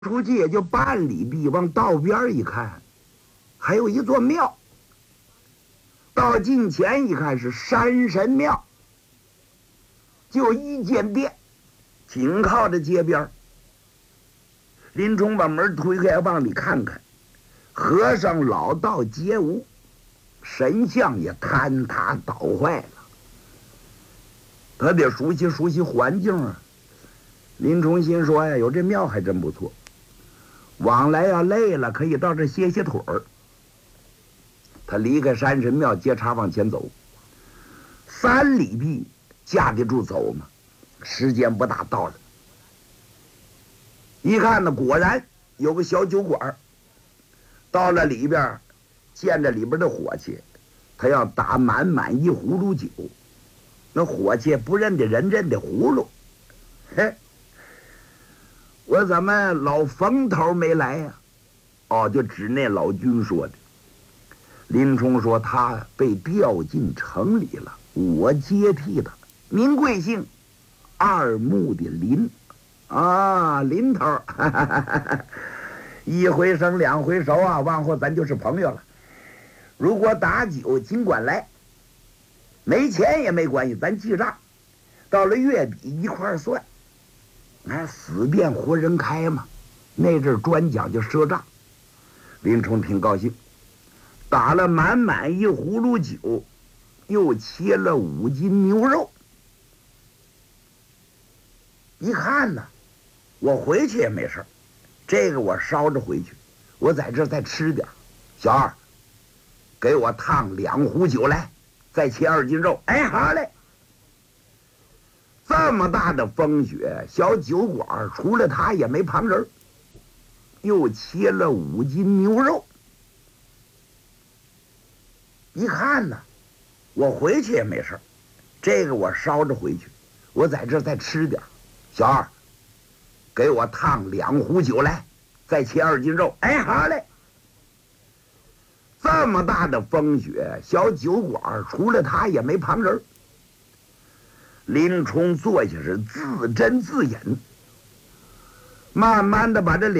出去也就半里地，往道边一看，还有一座庙。到近前一看，是山神庙，就一间店，紧靠着街边。林冲把门推开，往里看看，和尚老道皆无，神像也坍塌倒坏了。他得熟悉熟悉环境啊。林冲心说呀，有这庙还真不错，往来要累了，可以到这歇歇腿儿。他离开山神庙，接茬往前走，3里地，架得住走吗？时间不大，到了。一看呢，果然有个小酒馆。到了里边，见着里边的伙计，他要打满1葫芦酒。那伙计不认得人，认得葫芦。嘿，我怎么老冯头没来呀？哦，就指那老君说的。林冲说他被调进城里了，我接替他。您贵姓？二木的林。啊，林头，哈哈哈哈，一回生2回熟啊，往后咱就是朋友了。如果打酒尽管来，没钱也没关系，咱记账，到了月底一块算。死店活人开嘛，那阵儿专讲究赊账。林冲挺高兴，打了满1葫芦酒，又切了5斤牛肉。一看呢，我回去也没事，这个我烧着回去，我在这儿再吃点。小二，给我烫2壶酒来，再切2斤肉。哎，好嘞。这么大的风雪，小酒馆除了他也没旁人。又切了5斤牛肉。一看呢，我回去也没事，这个我烧着回去，我在这儿再吃点。小二，给我烫2壶酒来，再切2斤肉。哎，好嘞。这么大的风雪，小酒馆除了他也没旁人。林冲坐下是自斟自饮，慢慢的把这